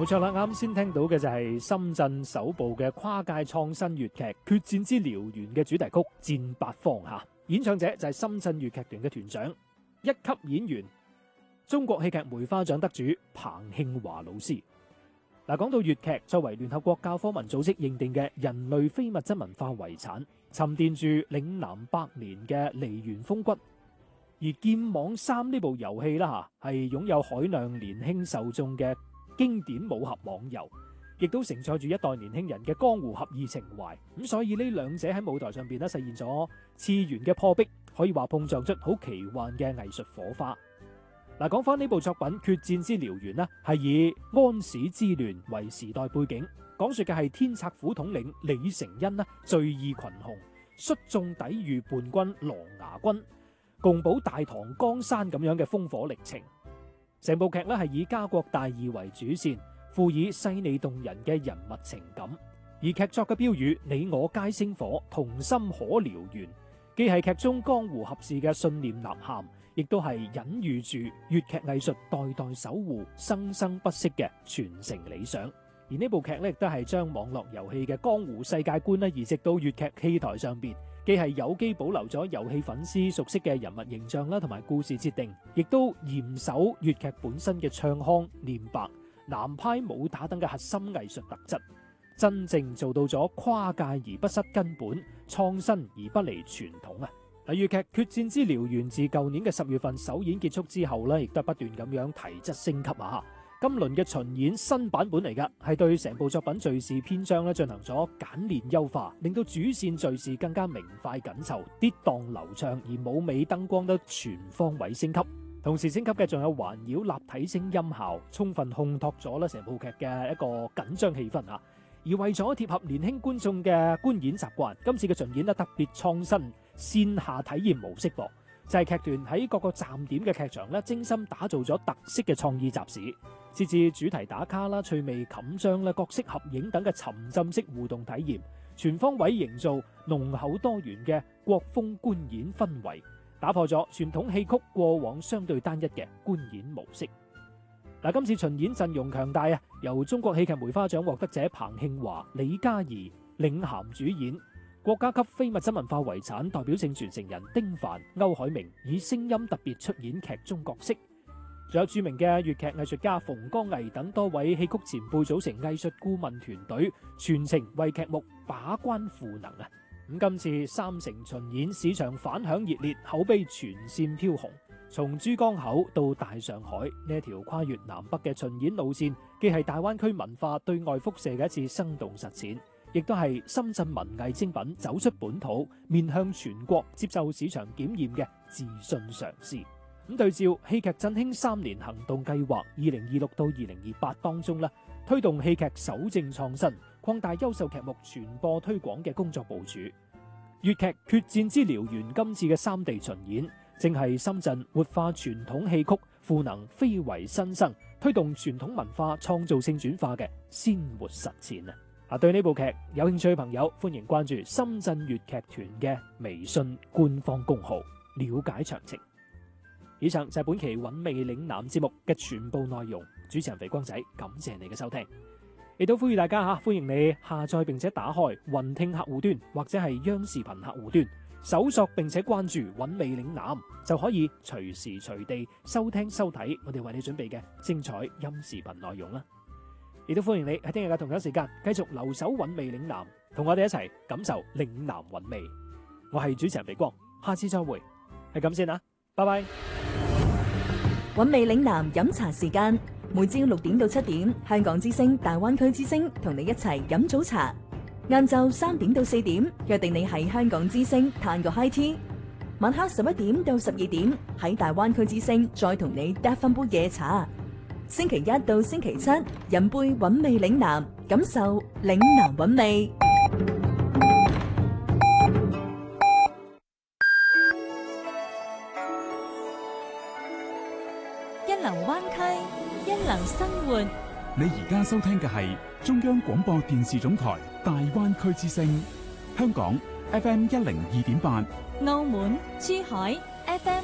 冇錯啦，啱先聽到嘅就係深圳首部嘅跨界創新粵劇《決戰之燎原》嘅主題曲《戰八方》吓，演唱者就係深圳粵劇團嘅團長、一級演員、中國戲劇梅花獎得主彭慶華老師。嗱，講到粵劇作為聯合國教科文組織認定嘅人類非物質文化遺產，沉澱住嶺南百年嘅梨園風骨。而劍網3呢部遊戲啦吓，係擁有海量年輕受眾嘅經典武俠網遊，亦都承載住一代年輕人嘅江湖俠義情懷。咁所以呢兩者喺舞台上邊咧實現咗次元嘅破壁，可以話碰撞出好奇幻嘅藝術火花。嗱，講翻呢部作品《決戰之燎原》呢，係以安史之亂為時代背景，講述嘅係天策府統領李成恩呢聚義群雄，率眾抵禦叛軍琅琊軍，共保大唐江山咁樣嘅烽火歷程。成部劇咧係以家國大義為主線，賦以細膩動人嘅人物情感。而劇作嘅標語你我皆星火，同心可燎原，既係劇中江湖俠士嘅信念吶喊，亦都係隱喻住粵劇藝術代代守護、生生不息嘅傳承理想。而呢部劇咧亦都係將網絡遊戲嘅江湖世界觀咧移植到粵劇戲台上邊。既係有機保留咗遊戲粉絲熟悉嘅人物形象啦，同埋故事設定，亦都嚴守粵劇本身嘅唱腔、念白、南派武打等嘅核心藝術特質，真正做到咗跨界而不失根本，創新而不離傳統啊！粵劇《決戰之燎原》自舊年嘅10月份首演結束之後咧，亦都不斷咁樣提質升級啊！今輪嘅巡演新版本嚟噶，係對成部作品敘事篇章咧進行咗簡練優化，令到主線敘事更加明快緊湊、跌宕流暢，而舞美燈光都全方位升級。同時升級嘅仲有環繞立體聲音效，充分烘托咗咧成部劇嘅一個緊張氣氛啊！而為咗貼合年輕觀眾嘅觀演習慣，今次嘅巡演咧特別創新線下體驗模式噃。就係劇團喺各個站點嘅劇場咧，精心打造咗特色嘅創意集市，設置主題打卡啦、趣味冚章啦、角色合影等嘅沉浸式互動體驗，全方位營造濃厚多元嘅國風觀演氛圍，打破咗傳統戲曲過往相對單一嘅觀演模式。嗱，今次巡演陣容強大啊，由中國戲劇梅花獎獲得者彭慶華、李嘉怡領銜主演。國家級非物質文化遺產代表性傳承人丁凡、歐海明以聲音特別出演劇中角色，仲有著名嘅粵劇藝術家馮光毅等多位戲曲前輩組成藝術顧問團隊，全程為劇目把關賦能啊！咁今次3城巡演市場反響熱烈，口碑全線飄紅。從珠江口到大上海呢一條跨越南北嘅巡演路線，既係大灣區文化對外輻射嘅一次生動實踐，亦都係深圳文藝精品走出本土，面向全國接受市場檢驗嘅自信嘗試。咁對照戲劇振興3年行動計劃2026到2028當中咧，推動戲劇守正創新，擴大優秀劇目傳播推廣嘅工作部署。粵劇《決戰之燎原》今次嘅3地巡演，正係深圳活化傳統戲曲、賦能非遺新生，推動傳統文化創造性轉化嘅鮮活實踐啊！對呢部劇有興趣嘅朋友，歡迎關注深圳粵劇團嘅微信官方公號，了解詳情。以上就係本期韻味嶺南節目嘅全部內容。主持人肥光仔，感謝你嘅收聽，亦都呼籲大家歡迎你下載並且打開雲聽客戶端或者係央視頻客戶端，搜索並且關注韻味嶺南，就可以隨時隨地收聽收睇我哋為你準備嘅精彩音視頻內容啦。亦都歡迎你喺聽日嘅同樣時間繼續留守韻味嶺南，同我哋一齊感受嶺南韻味。我係主持人肥光，下次再會，係咁先啦，拜拜。 韻味嶺南飲茶時間，每朝6點到7點，香港之聲、大灣區之聲同你一齊飲早茶。晏晝3點到4點，約定你喺香港之聲嘆個 high tea。晚黑11點到12點，喺大灣區之聲再同你嗒翻杯夜茶。星期一到星期七，飲杯韻味嶺南，感受嶺南韻味。 一流灣區，一流生活。 你而家收聽嘅係中央廣播電視總台大灣區之聲，香港 FM 102.8， 澳門、珠海 FM